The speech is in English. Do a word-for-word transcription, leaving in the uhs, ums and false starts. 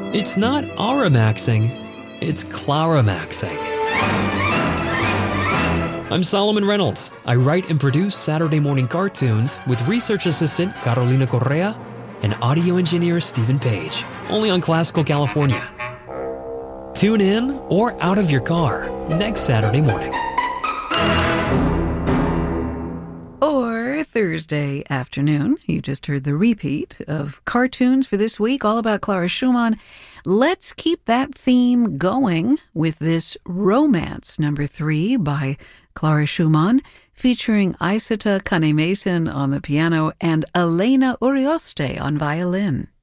It's not Aramaxing, it's Claramaxing. I'm Solomon Reynolds. I write and produce Saturday morning cartoons with research assistant Carolina Correa and audio engineer Stephen Page, only on Classical California. Tune in or out of your car next Saturday morning. Or Thursday afternoon. You just heard the repeat of cartoons for this week, all about Clara Schumann. Let's keep that theme going with this Romance number three by Clara Schumann, featuring Isata Kane-Mason on the piano and Elena Urioste on violin.